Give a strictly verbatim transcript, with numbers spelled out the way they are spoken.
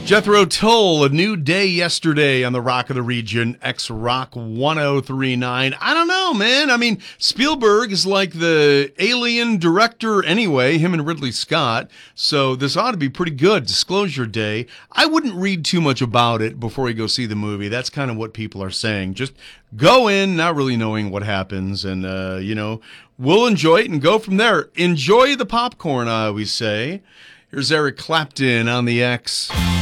Jethro Tull, A New Day Yesterday on the Rock of the Region, X-Rock ten thirty-nine. I don't know, man. I mean, Spielberg is like the alien director anyway, him and Ridley Scott, so this ought to be pretty good. Disclosure Day. I wouldn't read too much about it before you go see the movie. That's kind of what people are saying. Just go in not really knowing what happens, and, uh, you know, we'll enjoy it and go from there. Enjoy the popcorn, I always say. Here's Eric Clapton on the X.